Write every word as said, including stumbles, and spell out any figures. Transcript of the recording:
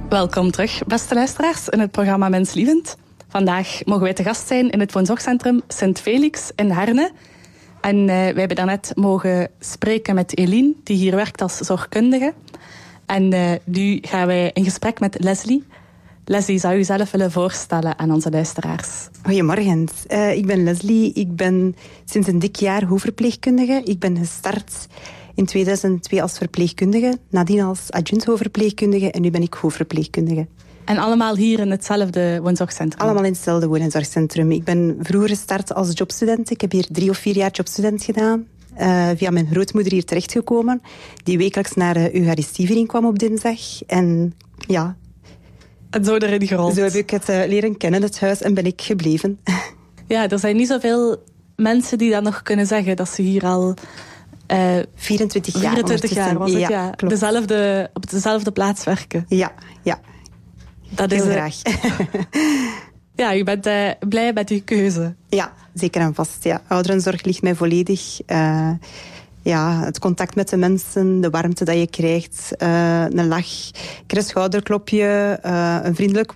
Welkom terug, beste luisteraars, in het programma Menslievend. Vandaag mogen wij te gast zijn in het woonzorgcentrum Sint Felix in Herne. En uh, wij hebben daarnet mogen spreken met Eline, die hier werkt als zorgkundige. En uh, nu gaan wij in gesprek met Leslie. Leslie, zou u zelf willen voorstellen aan onze luisteraars? Goedemorgen, uh, ik ben Leslie. Ik ben sinds een dik jaar hoofdverpleegkundige. Ik ben gestart in tweeduizend twee als verpleegkundige, nadien als adjunct-hoofdverpleegkundige en nu ben ik hoofdverpleegkundige. En allemaal hier in hetzelfde woonzorgcentrum? Allemaal in hetzelfde woonzorgcentrum. Ik ben vroeger gestart als jobstudent. Ik heb hier drie of vier jaar jobstudent gedaan. Uh, via mijn grootmoeder hier terechtgekomen, die wekelijks naar uh, Eucharistieviering kwam op dinsdag. En ja... En zo erin gerold. Zo heb ik het uh, leren kennen, het huis, en ben ik gebleven. Ja, er zijn niet zoveel mensen die dat nog kunnen zeggen, dat ze hier al... Uh, vierentwintig jaar, vierentwintig jaar was het, ja. ja. Dezelfde, op dezelfde plaats werken. Ja, ja. Dat Heel is, graag. Ja, je bent uh, blij met je keuze. Ja, zeker en vast. Ja. Ouderenzorg ligt mij volledig. Uh, ja, het contact met de mensen, de warmte dat je krijgt, uh, een lach, een schouderklopje, uh, een vriendelijk